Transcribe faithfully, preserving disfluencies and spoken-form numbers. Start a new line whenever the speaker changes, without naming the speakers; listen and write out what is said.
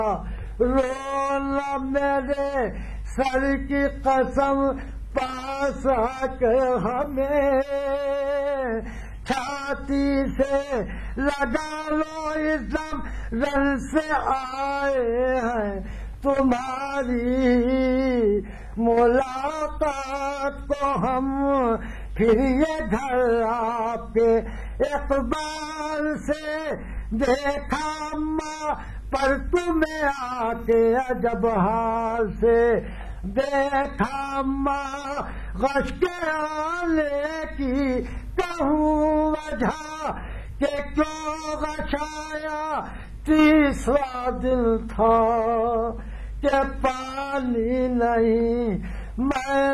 रोना मेरे सर की कसम पास आकर हमें छाती से लगा लो इस दम रन से आए हैं तुम्हारी मुलाकात को हम फिर ये घर आपके इकबाल से देखा माँ पर तुम्हें आके अजब हाल से देखा माँ गश के आने की कहूँ वजह के क्यों गशाया तीसरा दिल था कि पानी नहीं मैं